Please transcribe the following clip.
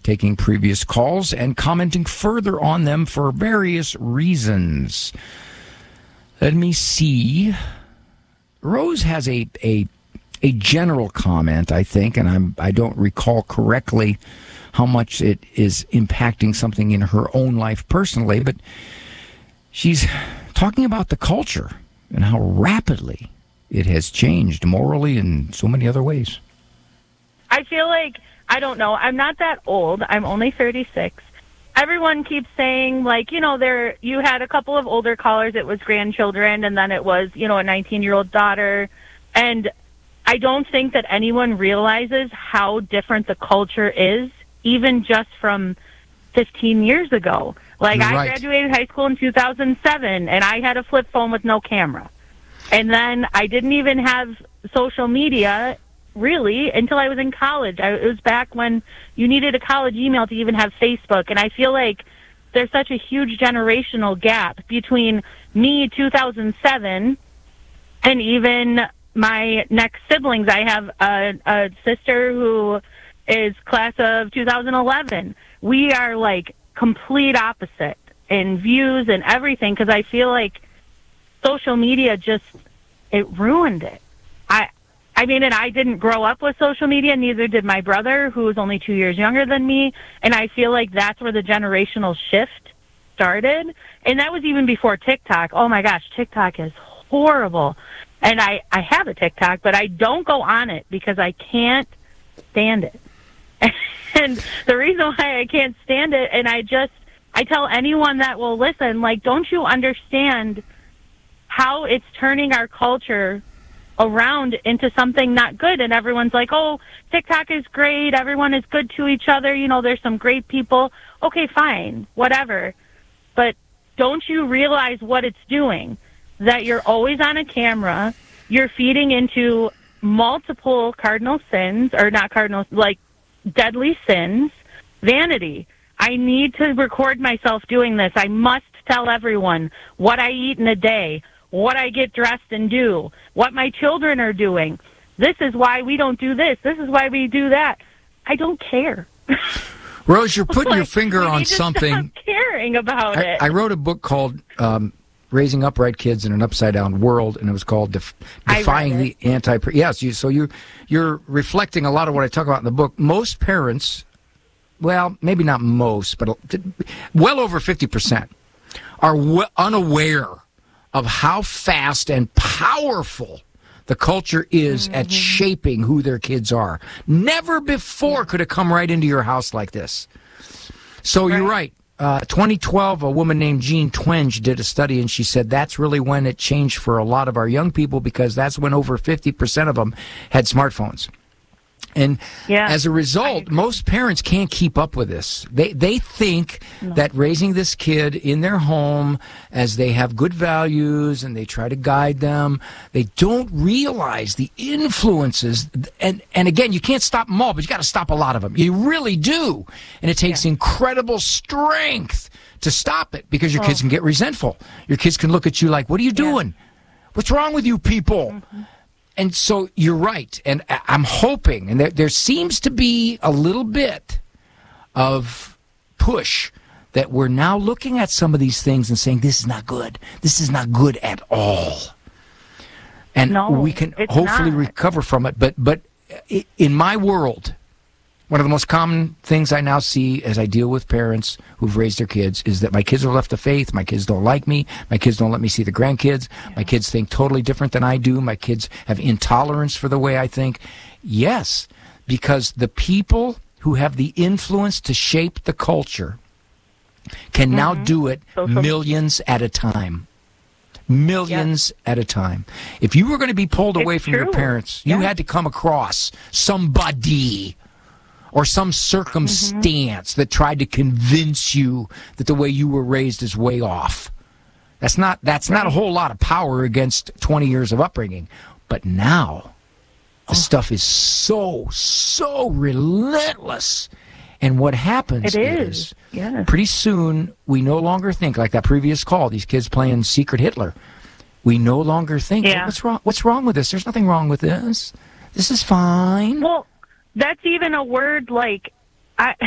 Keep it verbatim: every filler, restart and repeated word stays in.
taking previous calls and commenting further on them for various reasons. Let me see. Rose has a a, a general comment, I think, and I'm I don't recall correctly how much it is impacting something in her own life personally, but she's talking about the culture and how rapidly it has changed morally and so many other ways. I feel like, I don't know, I'm not that old. I'm only thirty-six. Everyone keeps saying, like, you know, there you had a couple of older callers, it was grandchildren, and then it was, you know, a nineteen-year-old daughter. And I don't think that anyone realizes how different the culture is, even just from fifteen years ago. Like, You're I right. graduated high school in two thousand seven, and I had a flip phone with no camera. And then I didn't even have social media, really, until I was in college. I, it was back when you needed a college email to even have Facebook. And I feel like there's such a huge generational gap between me, two thousand seven, and even my next siblings. I have a, a sister who is class of two thousand eleven. We are like complete opposite in views and everything, because I feel like social media just, it ruined it. I I mean, and I didn't grow up with social media, neither did my brother, who is only two years younger than me, and I feel like that's where the generational shift started. And that was even before TikTok. Oh my gosh, TikTok is horrible. And I, I have a TikTok, but I don't go on it because I can't stand it. And the reason why I can't stand it, and I just, I tell anyone that will listen, like, don't you understand how it's turning our culture around into something not good? And everyone's like, oh, TikTok is great, everyone is good to each other, you know, there's some great people. Okay, fine, whatever. But don't you realize what it's doing? That you're always on a camera, you're feeding into multiple cardinal sins, or not cardinal, like deadly sins, vanity. I need to record myself doing this. I must tell everyone what I eat in a day, what I get dressed and do, what my children are doing. This is why we don't do this. This is why we do that. I don't care. Rose, you're putting like, your finger we on need to something. Stop caring about I, it. I wrote a book called um, Raising Upright Kids in an Upside Down World, and it was called Def- Defying the Anti... Yes, you, so you, you're reflecting a lot of what I talk about in the book. Most parents, well, maybe not most, but well over fifty percent are w- unaware of how fast and powerful the culture is mm-hmm. at shaping who their kids are. Never before could it come right into your house like this. So right. You're right. Uh, twenty twelve, a woman named Jean Twenge did a study, and she said that's really when it changed for a lot of our young people, because that's when over fifty percent of them had smartphones. And yeah, as a result, most parents can't keep up with this. They they think no. that raising this kid in their home, as they have good values and they try to guide them, they don't realize the influences. And, and again, you can't stop them all, but you got to stop a lot of them. You really do. And it takes yeah. incredible strength to stop it, because your oh. kids can get resentful. Your kids can look at you like, what are you doing? Yeah. What's wrong with you people? Mm-hmm. And so you're right, and I'm hoping, and there, there seems to be a little bit of push that we're now looking at some of these things and saying, this is not good. This is not good at all. And no, we can hopefully not. recover from it. But, but in my world, one of the most common things I now see as I deal with parents who've raised their kids is that my kids are left of faith, my kids don't like me, my kids don't let me see the grandkids, yeah. my kids think totally different than I do, my kids have intolerance for the way I think. Yes, because the people who have the influence to shape the culture can mm-hmm. now do it Social millions at a time. Millions yes. at a time. If you were going to be pulled it's away from true. your parents, you yeah. had to come across somebody or some circumstance mm-hmm. that tried to convince you that the way you were raised is way off. That's not that's right. not a whole lot of power against twenty years of upbringing. But now, the oh. stuff is so, so relentless. And what happens it is, is yes. pretty soon we no longer think, like that previous call, these kids playing Secret Hitler. We no longer think, yeah. what's wrong? What's wrong with this? There's nothing wrong with this. This is fine. Well, that's even a word like, I